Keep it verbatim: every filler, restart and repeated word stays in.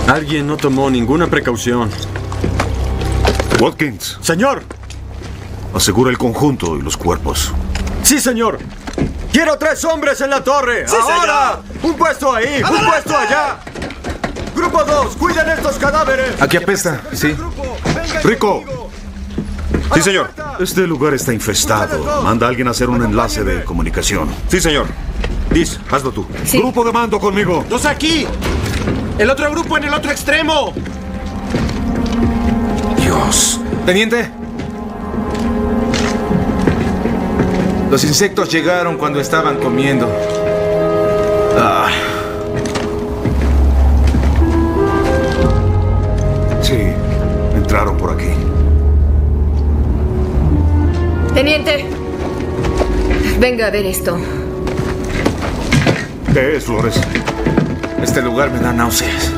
Alguien no tomó ninguna precaución. Watkins. Señor. Asegura el conjunto y los cuerpos. Sí, señor. Quiero tres hombres en la torre. Sí, ¡Ahora! señor. Un puesto ahí, ¡Adelante! un puesto allá. Grupo dos, cuiden estos cadáveres. Aquí apesta, sí. Rico. Sí, señor. Este lugar está infestado. Manda a alguien a hacer un enlace de comunicación. Sí, señor. Diz, hazlo tú. Sí. Grupo de mando conmigo. ¡Dos aquí! ¡El otro grupo en el otro extremo! Dios. Teniente. Los insectos llegaron cuando estaban comiendo. Ah. Sí, entraron por aquí. Teniente, venga a ver esto. ¿Qué es, Flores? Este lugar me da náuseas.